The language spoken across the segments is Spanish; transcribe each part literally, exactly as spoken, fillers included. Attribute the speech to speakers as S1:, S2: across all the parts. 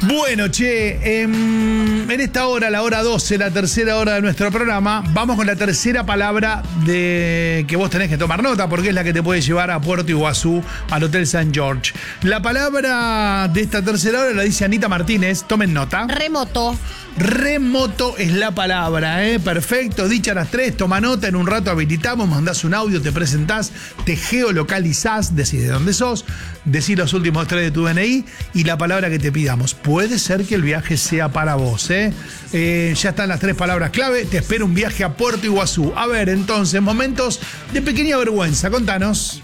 S1: Bueno, che, en, en esta hora, la hora doce, la tercera hora de nuestro programa, vamos con la tercera palabra de que vos tenés que tomar nota, porque es la que te puede llevar a Puerto Iguazú, al Hotel San George. La palabra de esta tercera hora la dice Anita Martínez, tomen nota.
S2: Remoto.
S1: Remoto es la palabra, ¿eh? Perfecto, dicha las tres, toma nota, en un rato habilitamos, mandás un audio, te presentás, te geolocalizás, decís de dónde sos, decís los últimos tres de tu D N I y la palabra que te pidamos. Puede ser que el viaje sea para vos, ¿eh? Eh, ya están las tres palabras clave, te espera un viaje a Puerto Iguazú. A ver, entonces, momentos de pequeña vergüenza, contanos.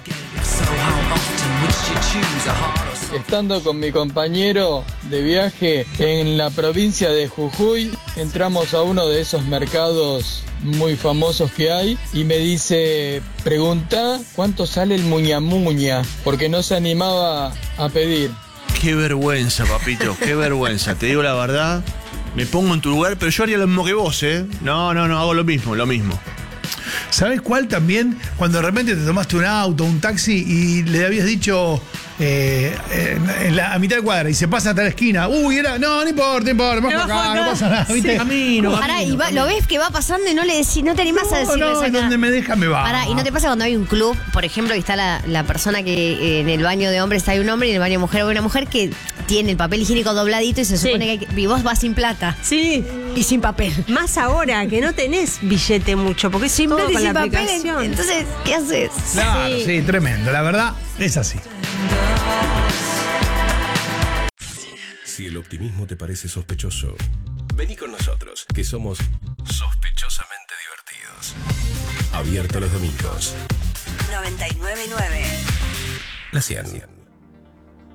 S3: Estando con mi compañero de viaje en la provincia de Jujuy, entramos a uno de esos mercados muy famosos que hay y me dice, pregunta cuánto sale el muña muña, porque no se animaba a pedir.
S4: Qué vergüenza, papito, qué vergüenza. Te digo la verdad, me pongo en tu lugar, pero yo haría lo mismo que vos, ¿eh? No, no, no, hago lo mismo, lo mismo.
S1: ¿Sabes cuál también? Cuando de repente te tomaste un auto, un taxi y le habías dicho eh, en, en la, a mitad de cuadra y se pasa hasta la esquina. Uy, era, no, no importa, no importa, más para acá, no pasa nada. ¿Viste?
S4: Sí, camino,
S2: Pará,
S4: camino,
S2: y va,
S4: camino.
S2: lo ves que va pasando y no le decís, no te animás
S1: No,
S2: a decirle
S1: no,
S2: esa
S1: donde me deja me va.
S2: Pará, y no te pasa cuando hay un club, por ejemplo, y está la, la persona que eh, en el baño de hombres hay un hombre y en el baño de mujer hay una mujer que tiene el papel higiénico dobladito y se supone
S5: Sí.
S2: que, hay que y vos vas sin plata
S5: Sí,
S2: y sin papel.
S5: más ahora que no tenés billete mucho, porque es
S2: Sin
S5: todo
S2: plata y
S5: con
S2: sin
S5: la
S2: papel,
S5: aplicación.
S2: entonces, ¿qué haces?
S1: Claro, sí.
S5: Sí.
S1: Tremendo. La verdad, es así.
S6: Si el optimismo te parece sospechoso, vení con nosotros, que somos sospechosamente divertidos. Abierto los domingos.
S7: noventa y nueve punto nueve.
S6: La cien.